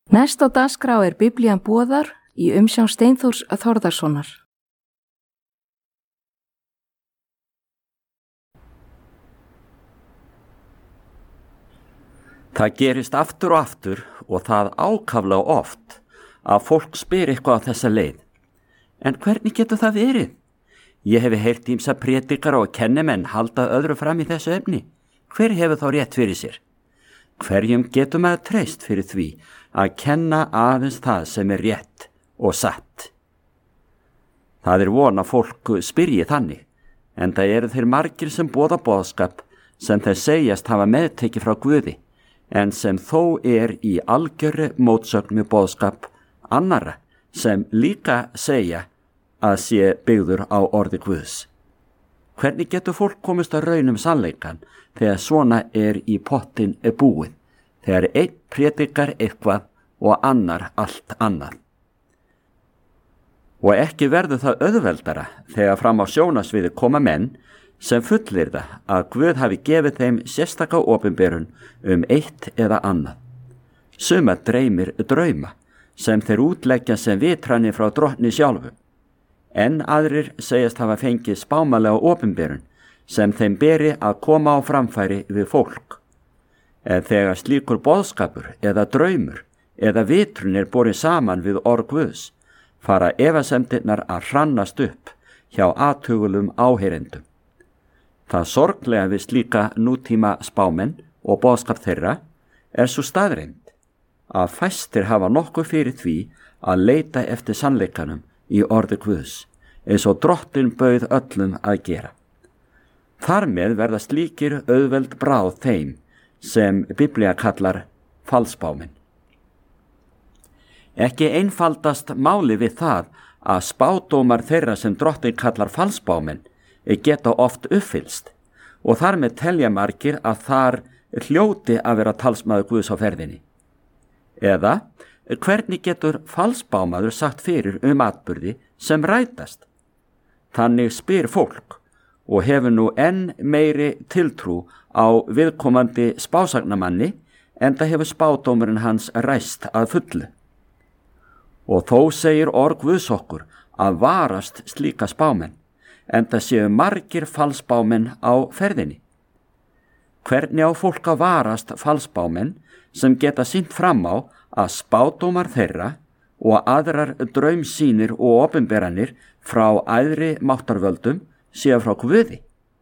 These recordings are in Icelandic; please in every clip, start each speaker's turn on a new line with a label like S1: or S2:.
S1: Næst á dagskrá Biblían boðar í umsjón Steinþórs Þórðarsonar.
S2: Það gerist aftur og aftur og það ákaflega oft að fólk spyr eitthvað á þessa leið. En hvernig getur það verið? Ég hefi heyrt ýmsa prédikara og kennimenn halda öðru fram í þessu efni. Hver hefur þá rétt fyrir sér? Hverjum getur maður treyst fyrir því að kenna aðeins það sem er rétt og satt? Það von að fólk spyrji þannig, enda eru þeir margir sem boða boðskap sem þeir segjast hafa meðtekið frá Guði, en sem þó í algjörri mótsögn við boðskap annarra sem líka segja að sé byggður á orði Guðs. Hvernig getur fólk komist að raun sannleikann þegar svona í pottin búið, þegar einn prédikar eitthvað og annar allt annað? Og ekki verður það auðveldara þegar fram á sjónasviði koma menn sem fullyrða að Guð hafi gefið þeim sérstaka opinberun eitt eða annað. Suma dreymir drauma sem þeir útleggja sem vitranir frá Drottni sjálfu, en aðrir segjast hafa fengið spámalega opinberun sem þeim beri að koma á framfæri við fólk. En þegar slíkur boðskapur eða draumur eða vitrun borið saman við orð Guðs, fara efasemdirnar að hrannast upp hjá athugulum áheyrendum. Það sorglega við slíka nútíma spámenn og boðskap þeirra svo staðreynd að fæstir hafa nokkuð fyrir því að leita eftir sannleikanum í orði Guðs, eins og Drottinn bauð öllum að gera. Þar með verða slíkir auðveld bráð þeim sem Biblía kallar falsspámenn. Ekki einfaldast máli við það að spádómar þeirra sem Drottinn kallar falsspámenn geta oft uppfyllst, og þar með telja margir að þar hljóti að vera talsmaður Guðs á ferðinni. Eða hvernig getur falsspámaður sagt fyrir atburði sem rætast? Þannig spyr fólk og hefur nú enn meiri tiltrú á viðkomandi spásagnamanni enda hefur spádómurinn hans ræst að fullu. Og þó segir orð Guðs okkur að varast slíka spámenn, enda séu margir falsspámenn á ferðinni. Hvernig á fólk að varast falsspámenn sem geta sýnt fram á að spádómar þeirra og aðrar draumsýnir og opinberanir frá æðri máttarvöldum séu frá Guði?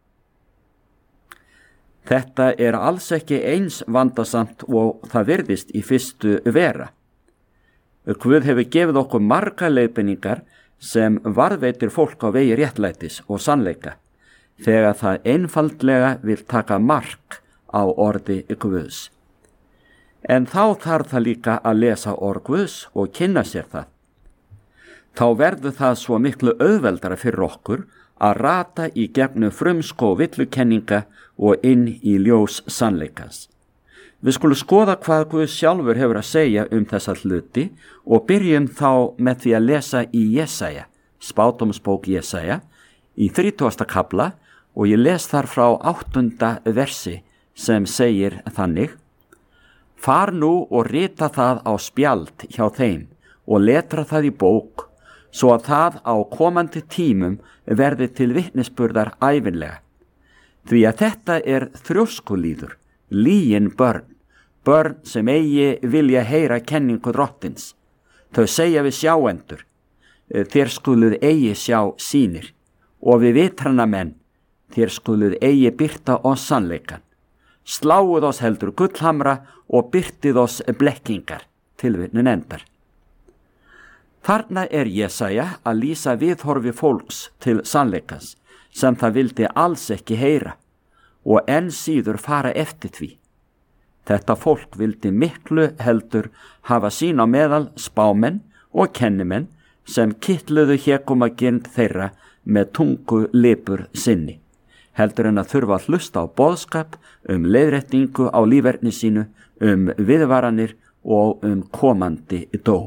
S2: Þetta alls ekki eins vandasamt og það virðist í fyrstu vera. Guð hefur gefið okkur marga leiðbeiningar sem varðveitir fólk á vegi réttlætis og sannleika, þegar það einfaldlega vil taka mark á orði Guðs. En þá þarf það líka að lesa orð Guðs og kynna sér það. Þá verður það svo miklu auðveldara fyrir okkur að rata í gegnum frumskó villukenninga og inn í ljós sannleikans. Við skulum skoða hvað Guð sjálfur hefur að segja þessa hluti og byrjum þá með því að lesa í Jesaja, spádómsbók Jesaja, í 30. kafla, og ég les þar frá 8. versi sem segir þannig: Far nú og rita það á spjald hjá þeim og letra það í bók, svo að það á komandi tímum verði til vitnisburðar ævinlega. Því að þetta þrjóskulíður, lygin börn sem vilja heyra kenningu Drottins. Þau segja við sjáendur: þér skuluð sjá sýnir, og við vitrannamenn: þér skuluð birta oss sannleikan. Sláuð oss heldur gullhamra og byrtið oss blekkingar. Tilvitnun endar. Þarna Jesaja að lýsa viðhorfi fólks til sannleikans sem það vildi alls ekki heyra og enn síður fara eftir því. Þetta fólk vildi miklu heldur hafa sín á meðal spámenn og kennimenn sem kitluðu hégómagirnd þeirra með tungu lipur sinni, heldur en að þurfa að hlusta á boðskap leiðréttingu á líferni sínu, viðvaranir og komandi dóm.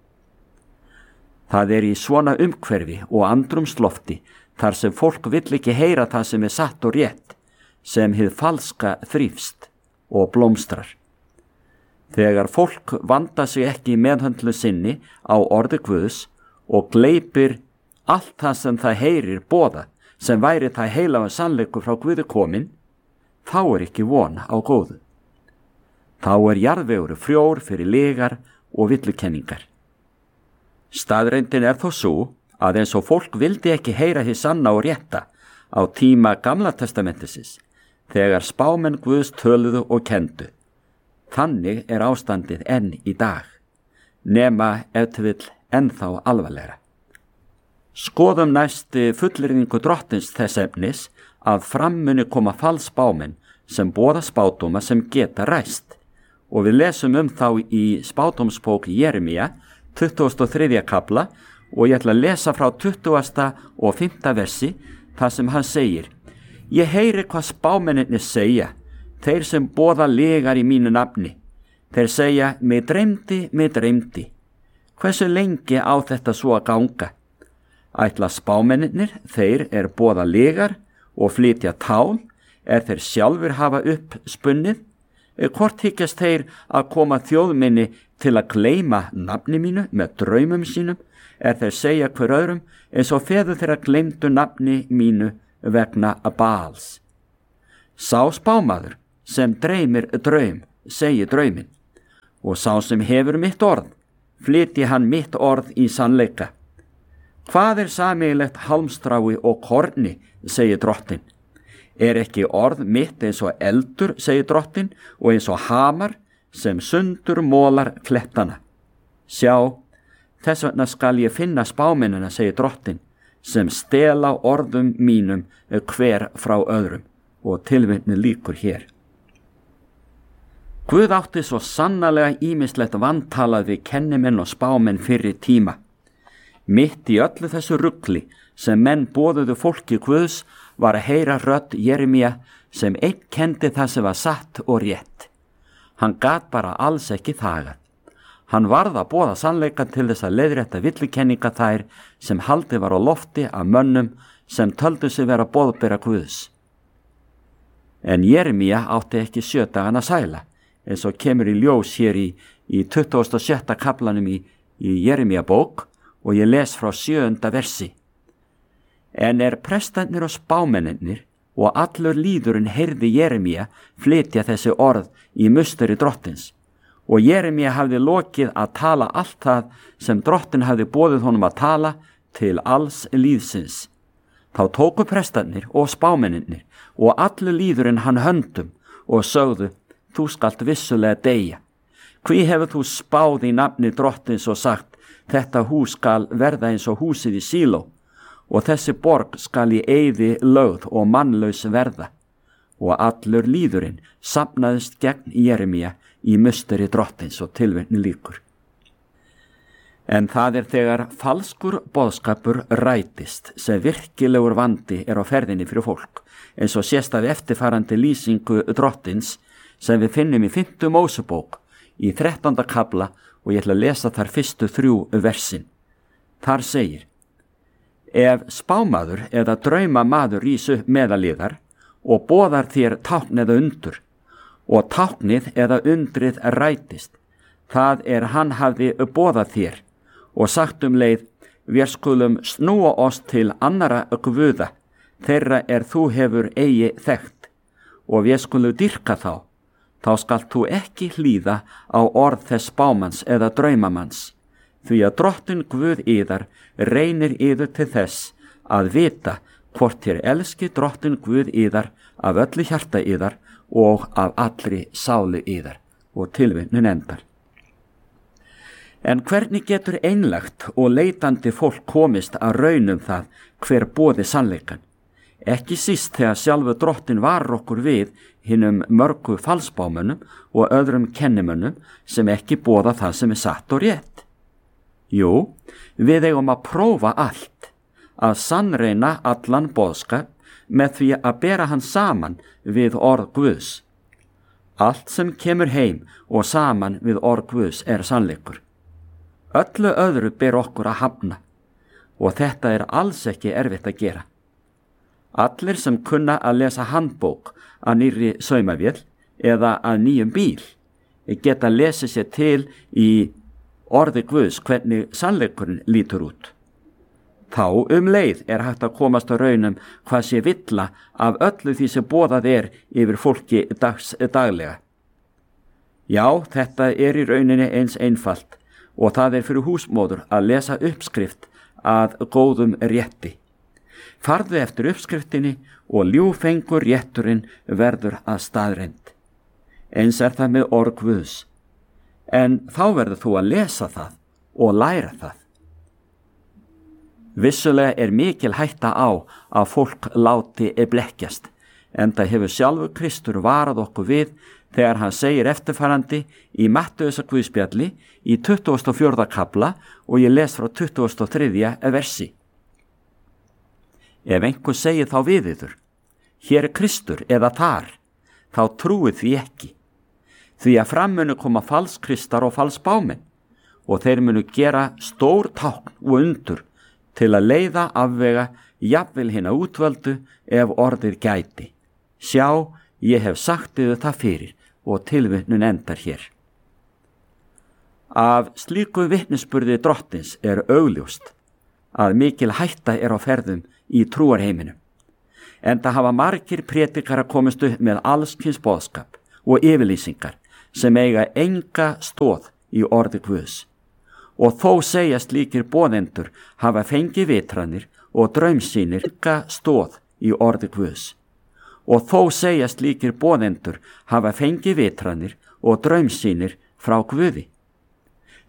S2: Það í svona umhverfi og andrumslofti þar sem fólk vill ekki heyra það sem satt og rétt, sem hið falska þrífst og blómstrar. Þegar fólk vandar sig ekki í meðhöndlu sinni á orði Guðs og gleypir allt það sem það heyrir boða, sem væri það heilaga sannleikur frá Guði komin, þá er ekki von á góðu. Þá er jarðvegur frjór fyrir lygar og villukenningar. Staðreyndin er þó svo að eins og fólk vildi ekki heyra hið sanna og rétta á tíma Gamla testamentisins, þegar spámenn Guðs töluðu og kendu. Þannig er ástandið enn í dag, nema ef til vill ennþá alvarlegra. Skoðum næst fullyrðingu Drottins þess efnis að fram muni koma falsspámenn sem boða spádóma sem geta ræst, og við lesum þá í spádómsbók Jeremía 23. kafla, og ég ætla að lesa frá 20. og 5. versi þar sem hann segir: Ég heyri hvað spámenninni segja, þeir sem boða lygar í mínu nafni. Þeir segja, mig dreymdi. Hversu lengi á þetta svo að ganga? Ætla spámenninir, þeir boða lygar og flytja tál, þeir sjálfur hafa upp spunnið? Hvort hyggjast þeir að koma þjóðminni til að gleyma nafni mínu með draumum sínum? Þeir segja hver öðrum eins og feður þeirra gleymdu nafni mínu vegna Baals. Sá spámaður sem dreymir draum, segi drauminn, og sá sem hefur mitt orð, flytji hann mitt orð í sannleika. Hvað sameiginlegt halmstrái og korni, segir Drottinn? Ekki orð mitt eins og eldur, segir Drottinn, og eins og hamar sem sundur mólar klettana? Sjá, þess vegna skal ég finna spámennina, segir Drottinn, sem stela orðum mínum hver frá öðrum. Og tilvitnun lýkur hér. Guð átti svo sannarlega ýmislegt vantalað við kennimenn og spámenn fyrri tíma. Mitt í öllu þessu rugli sem menn boðuðu fólki Guðs var að heyra rödd Jeremía sem einn kendi það sem var satt og rétt. Hann gat bara alls ekki þagað. Hann varð að boða sannleikann til þess að leiðrétta villukenninga þær sem haldið var á lofti af mönnum sem töldu sig vera boðbera Guðs. En Jeremía átti ekki 7 dagana sæla, eins og kemur í ljós hér í 26. kaflanum í Jeremía bók, og ég les frá 7. versi. En prestarnir og spámennir og allur lýðurinn heyrði Jeremía flytja þessi orð í musteri Drottins, og Jeremía hafði lokið að tala allt það sem Drottinn hafði boðið honum að tala til alls lýðsins. Þá tóku prestarnir og spámennir og allur lýðurinn hann höndum og sögðu: Þú skalt vissulega deyja. Hví hefur þú spáð í nafni Drottins og sagt: Þetta hús skal verða eins og húsið í Síló, og þessi borg skal í eyði lögð og mannlaus verða. Og allur lýðurinn safnaðist gegn Jeremía í musteri Drottins, og tilvitnun lýkur. En það þegar falskur boðskapur rætist sem virkilegur vandi á ferðinni fyrir fólk, eins og sést af eftirfarandi lýsingu Drottins sem við finnum í 5. Mósebók í 13. kafla, og ég ætla að lesa þar fyrstu 3 versin. Þar segir: Ef spámaður eða draumamaður rís upp meðaliðar og boðar þér tákn eða undur, og táknið eða undrið rætist, það hann hafði boðað þér, og sagt leið: Við skulum snúa oss til annara guða, þeirra þú hefur eigi þekkt, og við skulum dýrka þá skalt þú ekki hlýða á orð þess spámanns eða draumamanns, því að Drottinn Guð yðar reynir yður til þess að vita hvort þér elski Drottinn Guð yðar af öllu hjarta yðar og af allri sálu yðar. Og tilvitnun endar. En hvernig getur einlægt og leitandi fólk komist að raunum það hver boði sannleikann? Ekki síst þegar sjálfur Drottinn varar okkur við hinum mörgu falsspámönnum og öðrum kennimönnum sem ekki boða það sem satt og rétt. Jú, við eigum að prófa allt, að sannreina allan boðskap með því að bera hann saman við orð Guðs. Allt sem kemur heim og saman við orð Guðs sannleikur. Öllu öðru ber okkur að hafna, og þetta alls ekki erfitt að gera. Allir sem kunna að lesa handbók að nýrri saumavél eða að nýjum bíl geta lesið sér til í orði Guðs hvernig sannleikurinn lítur út. Þá leið hægt að komast á raunum hvað sé villa af öllu því sem boðað yfir fólki daglega. Já, þetta í rauninni eins einfalt og það fyrir húsmóður að lesa uppskrift að góðum rétti. Farðu eftir uppskriftinni og ljúfengur rétturinn verður að staðreynd. Eins það með orð Guðs. En þá verður þú að lesa það og læra það. Vissulega mikil hætta á að fólk láti blekkjast, enda hefur sjálfur Kristur varað okkur við þegar hann segir eftirfarandi í Mattheusar Guðspjalli í 24. kafla og ég les frá 23. versi. Ef einhver segir þá við yður, hér Kristur eða þar, þá trúið því ekki. Því að fram munu koma falskristar og falsbámenn og þeir munu gera stór tákn og undur til að leiða afvega jafnvel hina útvöldu ef orðið gæti. Sjá, ég hef sagt yður það fyrir og tilvitnun endar hér. Af slíku vitnisburði drottins augljóst að mikil hætta á ferðum í trúarheiminum. Enda hafa margir prédikarar komist upp með alls kyns boðskap og yfirlýsingar sem eiga enga stoð í orði Guðs. Og þó segja slíkir boðendur hafa fengið vitranir og draumsýnir enga stoð í orði Guðs. Og þó segja slíkir boðendur hafa fengið vitranir og draumsýnir frá Guði.